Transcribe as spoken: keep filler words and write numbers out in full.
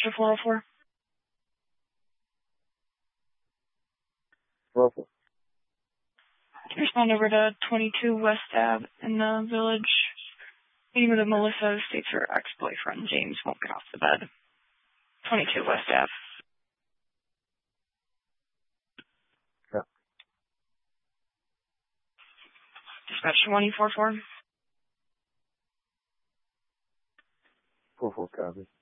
Dispatcher four oh four. four oh four. Respond over to twenty-two West Ave in the village. Meeting with Melissa states her ex-boyfriend James won't get off the bed. twenty-two West Ave. Yeah. Dispatcher one four four. four four copy.